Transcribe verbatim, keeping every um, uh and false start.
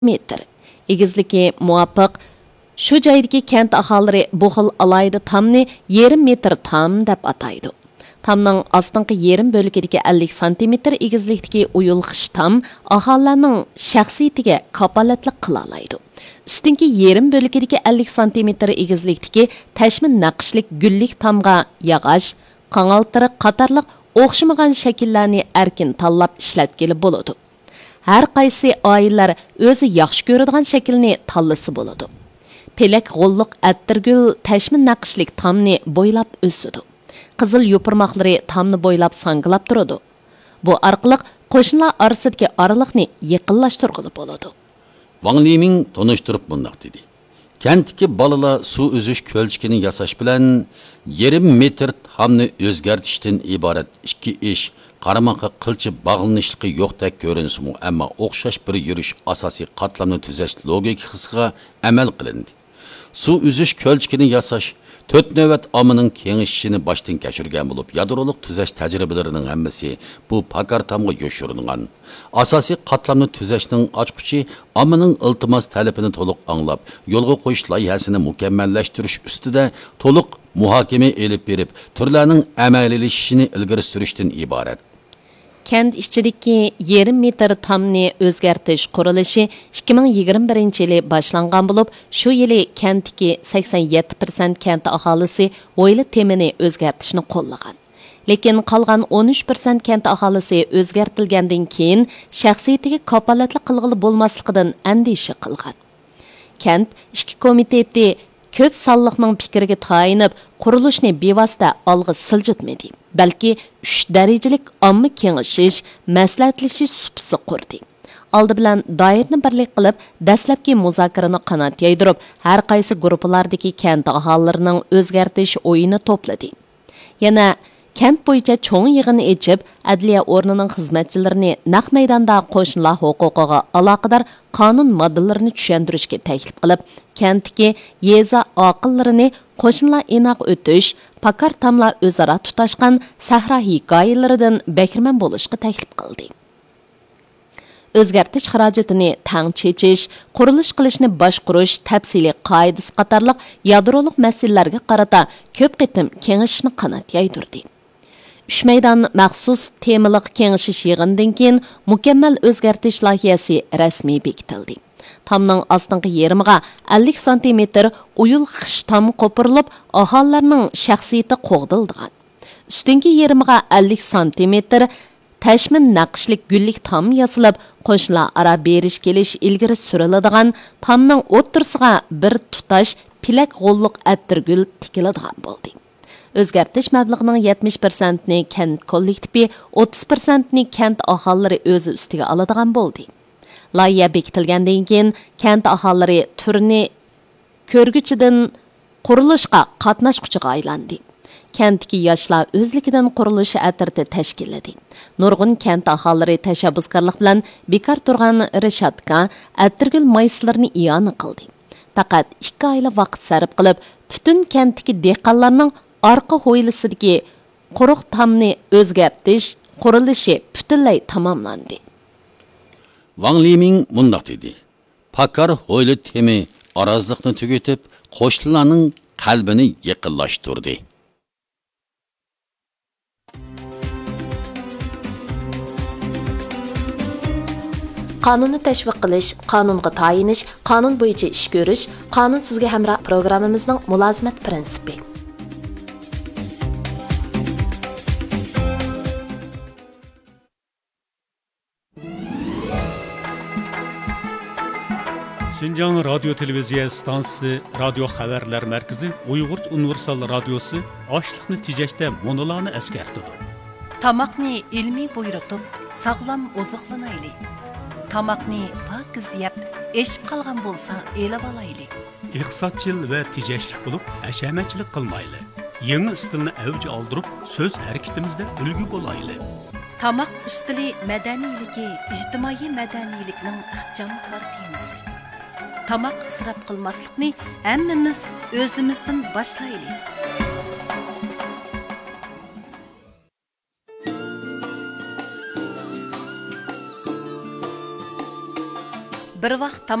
metr. Egizligi muvofiq shu joydagi kent aholilari bu xil alayda tamni yarim metr tam deb ataydi. Tamning ostinqi yarim bo'lagidagi ellik santimetr egizlikdagi uyulg'ish tam aholining shaxsiyatiga kapolatlik qila oladi. Üstünki yarim bo'lagidagi ellik santimetr egizlikdagi tashmin naqshlik gullik tamga yog'och, qangaltiriq qatorliq o'xshamagan shakllarni erkin tanlab ishlatgili bo'ladi. Har qaysi oilalar o'zi yaxshi ko'radigan shaklni tanlasa bo'ladi. Pelak g'olliq attirgul tashmin naqshlik tamni bo'ylab o'sadi. Qizil yo'pirmoqlari tamni bo'ylab sangilab turadi. Bu orqali qo'shnilar orasidagi oraliqni yaqinlashtirg'ili bo'ladi. Wang Liming tonuşturup bundoq dedi. Kentdagi bolalar suv uzish ko'lchigini yasash bilan yarim metr tamni o'zgartishdan iborat ikki ish qaramaqa qilchib bog'lanishliqi yo'qdek ko'rinsimi, ammo o'xshash bir yurish asosiy qatlamni tuzash logik hisiga amal qilindi. Suv uzish ko'lchigini yasash to'rt navbat omining kengishishini boshdan kechirgan bo'lib, yadroliq tuzash tajribalarining hammasi bu pakar tamga yo'shirilgan. Asosiy qatlamni tuzashning ochquchi omining iltimos talabini to'liq anglab, yo'lga qo'yish loyihasini mukammallashtirish ustida to'liq muhokama elib berib, turlarning amaliylashishini ilgari surishdan iborat. Kent ichidagi yarim metr tamni o'zgartirish qurilishi ikki ming yigirma birinchi yili boshlangan bo'lib, shu yili kentdagi sakson yetti foiz kent aholisi o'yli temini o'zgartirishni qo'llagan. Lekin qolgan o'n uch foiz kent aholisi o'zgartilgandan keyin shaxsiyatiga kapolatlik qilg'ili bo'lmasligidan andisha qilgan. Kent ishki komiteti ko'p sonliqning fikriga tayinib, qurilishni bevosita olg'a siljitmadi, balki uch darajalik omma kengashish, maslahatlashish supsi qurdi. Oldi bilan doirani birlik qilib, dastlabki muzokarani qanot yaydirib, har qaysi guruhlardagi kent aholilarining o'zgartirish o'yini to'pladi. Yana kent bo'yicha cho'ng yig'ini echib, adliya o'rnining xizmatchilarini naq maydonda qo'shnilar huquqiga aloqador qonun modellarini tushuntirishga taklif qilib, kentdagi yeza oqillarini qo'shnilar inoq o'tish, pakar tamlar o'zaro tutashgan sahra hikoyalaridan bakirman bo'lishga taklif qildi. O'zgartirish xarajatini tang chechish, qurilish qilishni boshqarish tafsiliy qoidasi qatorliq yadroliq masalalarga qarata ko'p qitim kengashishni qanot yaydirdi. Uch maydon maxsus temaliq kengashish yig'inidan keyin mukammal o'zgartirish loyihasi rasmiy bekitildi. Tamning ostinqi yarimiga ellik santimetr uyul xish tam qo'pirilib, aholilarning shaxsiyati qo'g'dildigan. Ustingi yarimiga ellik santimetr tashmin naqshlik gullik tam yasilib, qo'shnilar ara berish kelish ilgari suriladigan tamning o'ttirsiga bir tutash pilak g'olliq attirgul tikiladigan bo'ldi. O'zgartirish mablag'ining yetmish foiz ni kent kollektivi, o'ttiz foiz ni kent aholilari o'zi ustiga oladigan bo'ldi. Loyiha bekitilgandan keyin kent aholilari turni ko'rguchidan qurilishga qatnashquchiga aylandi. Kentdagi yoshlar o'zligidan qurilish atirti tashkilladi. Nurg'un kent aholilari tashabbuskorlik bilan bekor turgan rishatka, atirgul mayslarini iyona qildi. Faqat ikki oyli vaqt sarf qilib, butun kentdagi dehqonlarning orqa hovlisidagi quruq tamni o'zgartirish qurilishi butunlay tamomlandi. Wang Liming bundoq dedi. Pakar hovli temi arazliqni tugatib, qo'shnilarning qalbini yaqinlashtirdi. Qonunni tashviq qilish, qonunga tayinish, qonun bo'yicha ish ko'rish, qonun sizga hamroh programmamizning mulozimat prinsipi. Şinjan Radyo Televiziya Stansiyasi Radio Xabarlar Markazi Uyg'ur Universal Radiosi ochliqni tejashda monolarni eskartdi. Tamoqni ilmiy buyruqib, sog'lom oziqlanaylik. Tamoqni pokiz yeb, eshib qolgan bo'lsa, elib olaylik. Iqtisodchil va tejashlik bo'lib, hashamatchilik qilmaylik. Yangi stilni avj oldirib, so'z harakatimizda ulgu bo'laylik. Tamoq ustili madaniyligi, ijtimoiy madaniylikning ixchamkor temasi. Tamoq isrof qilmaslikni hammamiz o'zimizdan boshlaylik. bir vaqt